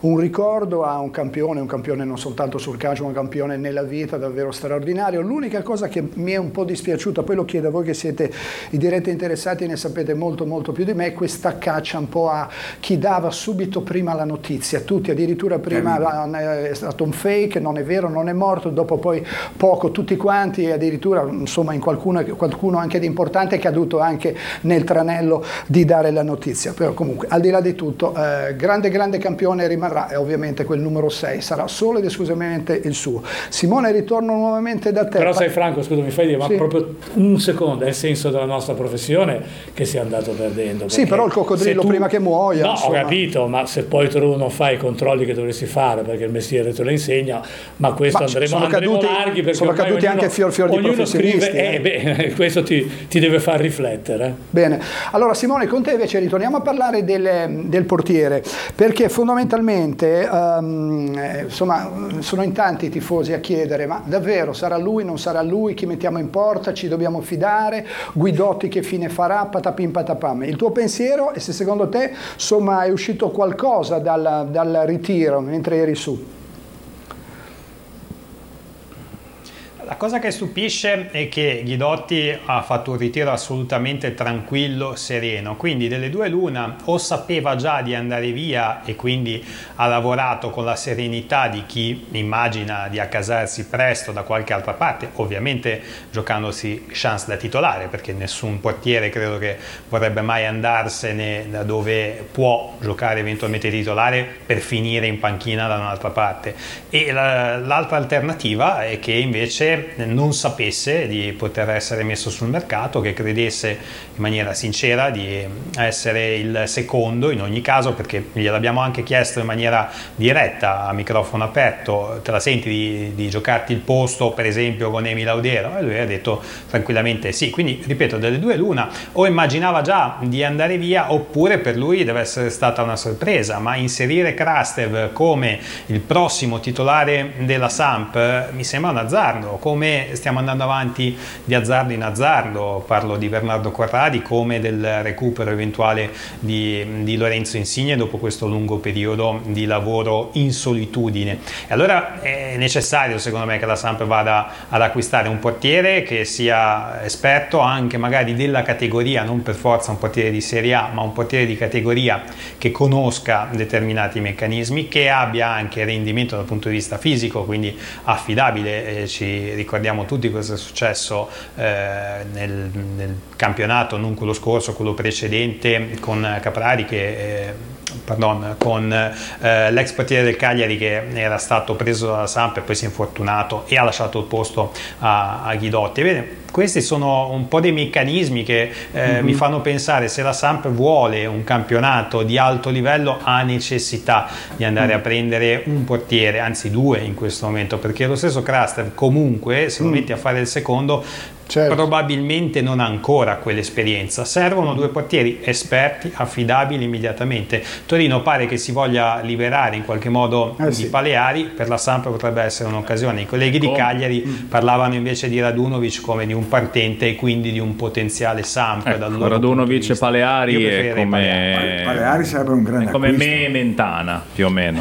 un ricordo a un campione non soltanto sul calcio, ma un campione nella vita davvero straordinario. L'unica cosa che mi è un po' dispiaciuta, poi lo chiedo a voi che siete i diretti interessati, ne sapete molto più di me, questa caccia un po' a chi dava subito prima la notizia, tutti addirittura prima è stato un fake, non è vero, non è morto, dopo poi poco tutti quanti, e addirittura insomma in qualcuno anche di importante è caduto anche nel tranello di dare la notizia. Però comunque al di là di tutto grande campione rimarrà, e ovviamente quel numero 6 sarà solo ed esclusivamente il suo. Simone, ritorno nuovamente da te. Però sai Franco, scusa, mi fai dire, sì, ma proprio un secondo, è il senso della nostra professione che si è andato perdendo. Sì, però il coccodrillo prima che muoia. No, insomma. ho capito, ma se poi tu non fai i controlli che dovresti fare, perché il mestiere te lo insegna, ma questo andremo larghi, perché sono caduti anche fior di professionisti. Scrive, questo ti deve far riflettere. Bene, allora Simone, con te invece ritorniamo a parlare del portiere, perché fondamentalmente insomma sono in tanti i tifosi a chiedere: ma davvero sarà lui, non sarà lui, chi mettiamo in porta, ci dobbiamo fidare, Guidotti che fine farà, patapim patapam. Il tuo pensiero, e se secondo te insomma è uscito qualcosa dal ritiro mentre eri su? La cosa che stupisce è che Guidotti ha fatto un ritiro assolutamente tranquillo, sereno, quindi delle due l'una: o sapeva già di andare via e quindi ha lavorato con la serenità di chi immagina di accasarsi presto da qualche altra parte, ovviamente giocandosi chance da titolare, perché nessun portiere credo che vorrebbe mai andarsene da dove può giocare eventualmente titolare per finire in panchina da un'altra parte. E l'altra alternativa è che invece non sapesse di poter essere messo sul mercato, che credesse in maniera sincera di essere il secondo in ogni caso, perché gliel'abbiamo anche chiesto in maniera diretta a microfono aperto: te la senti di giocarti il posto per esempio con Emi Laudero? E lui ha detto tranquillamente sì. Quindi ripeto, delle due l'una: o immaginava già di andare via, oppure per lui deve essere stata una sorpresa. Ma inserire Krastev come il prossimo titolare della Samp mi sembra un azzardo, come stiamo andando avanti di azzardo in azzardo. Parlo di Bernardo Corradi, come del recupero eventuale di Lorenzo Insigne dopo questo lungo periodo di lavoro in solitudine. E allora è necessario secondo me che la Samp vada ad acquistare un portiere che sia esperto anche magari della categoria, non per forza un portiere di Serie A, ma un portiere di categoria che conosca determinati meccanismi, che abbia anche rendimento dal punto di vista fisico, quindi affidabile. Ci ricordiamo tutti cosa è successo nel campionato, non quello scorso, quello precedente, con Caprari con l'ex portiere del Cagliari che era stato preso dalla Samp e poi si è infortunato e ha lasciato il posto a Guidotti. Vede, questi sono un po' dei meccanismi che mi fanno pensare: se la Samp vuole un campionato di alto livello, ha necessità di andare a prendere un portiere, anzi due in questo momento, perché lo stesso Krastev comunque, se lo metti a fare il secondo, certo, probabilmente non ha ancora quell'esperienza. Servono due portieri esperti, affidabili immediatamente. Torino pare che si voglia liberare in qualche modo di Paleari, per la Samp potrebbe essere un'occasione. I colleghi di Cagliari parlavano invece di Radunovic come di un partente e quindi di un potenziale Samp. Radunovic e Paleari è come Paleari sarebbe un grande come me e Mentana, più o meno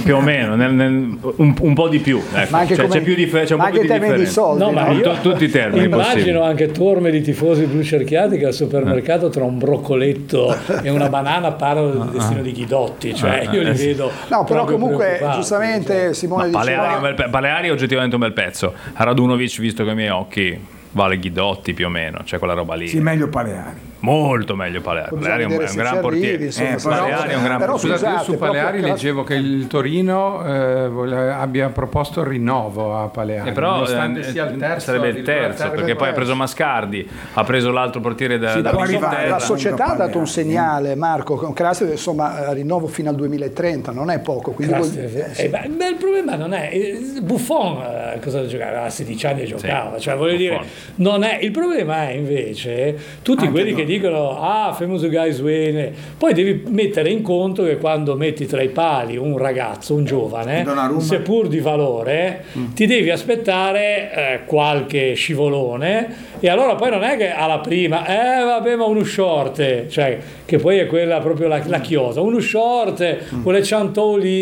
un po' di più, ecco. Ma anche c'è più c'è un po' più di differenza di soldi, no, ma io tutti i termini immagino anche torme di tifosi blu cerchiati che al supermercato tra un broccoletto e una banana parlano del destino di Guidotti, cioè io li vedo. No, però comunque giustamente Simone diceva Paleari è oggettivamente un bel pezzo. A Radunovic, visto con i miei occhi, vale Guidotti più o meno, cioè quella roba lì. Sì, meglio Paleari. Molto meglio Paleari. Paleari è un gran portiere. Paleari è un gran portiere. Scusate, io su Paleari leggevo che il Torino abbia proposto rinnovo a Paleari, però nonostante sia il terzo, sarebbe il terzo, perché poi ha preso Mascardi, ha preso l'altro portiere da la società ha dato un segnale, Marco, con Krastev, insomma, rinnovo fino al 2030, non è poco, quindi il problema non è Buffon, cosa giocava a 16 anni giocava, cioè voglio dire, non è il problema, è invece tutti quelli che dicono famous guys win, poi devi mettere in conto che quando metti tra i pali un ragazzo, un giovane, seppur di valore, ti devi aspettare qualche scivolone, e allora poi non è che alla prima vabbè, ma uno short, cioè che poi è quella proprio la chiosa, uno short con le ciantoli